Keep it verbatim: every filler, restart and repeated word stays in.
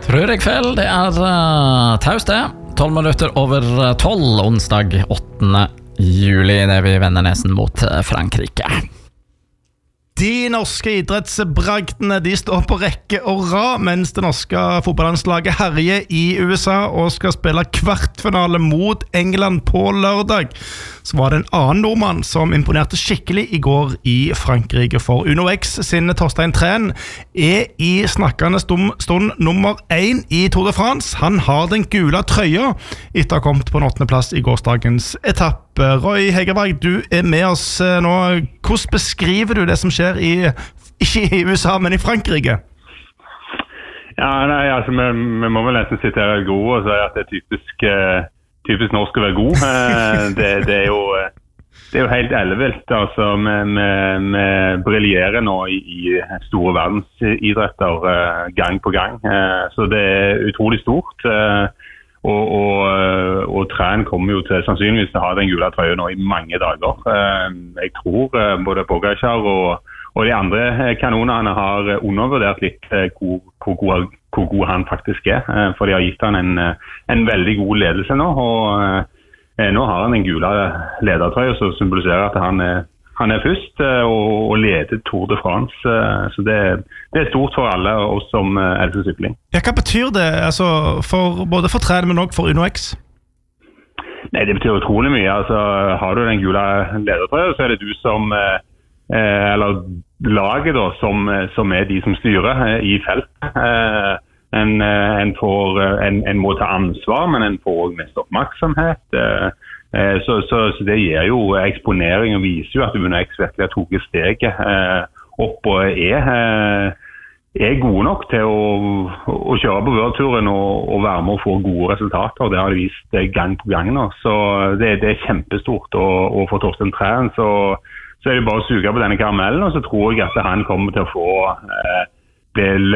Rørik kveld, det er uh, taus det. tolv minutter over tolv, onsdag åttende juli, det vi vender nesen mot uh, Frankrike. De norske idrettsbragdene de står på rekke og rad, mens det norske fotballandslaget herjer i U S A og skal spille kvartfinale mot England på lørdag. Så var det en annen nordmann som imponerte skikkelig i går i Frankrike, for Uno X sin Torstein Træn er i snakkende stund nummer én i Tour de France. Han har den gule trøya etter å ha kommet på en åttende plass i gårsdagens etappe. Roy Hegerberg, du er med oss nå. Hvordan beskriver du det som skjer i, ikke i U S A, men i Frankrike? Ja, nei, altså, vi, vi må vel nesten sitere god og si at det er typisk, typisk norsk å være god. Det, det, er, jo, det er jo helt ellevilt. Altså, vi, vi, vi briljerer nå i, i store verdensidretter gang på gang. Så det er utrolig stort. Og, og, og Træn kommer jo til sannsynligvis til å ha den gule trøya nå i mange dager. Jeg tror både Pogačar og, og de andre kanonene har undervurdert litt hvor, hvor, god, hvor god han faktisk er. For de har gitt han en, en veldig god ledelse nå, og nå har han en gule ledertrøya som symboliserer at han er Han er først og, og leder Tour de France, så det, det er stort for alle oss som elsker sykling. Ja, hva betyr det, altså, for, både for Træn, men også for Uno X? Nei, det betyr utrolig mye. Altså, har du den gule ledertrøya, så er det du som, eh, eller laget da, som, som er de som styrer eh, i felt. Eh, en, en, får, en, en må ta ansvar, men en får også mest oppmerksomhet. Eh, Så, så, så det gir jo eksponering og viser jo at Uno X virkelig har tatt steget eh, opp og er, eh, er gode nok til å, å kjøre på World-turen og, og være med og få gode resultater. Det har de vist gang på gang nå. Så det, det er kjempestort. Og, og for Torstein Træn så, så er det bare å suge på denne karamellen, og så tror jeg at han kommer til å få eh, bli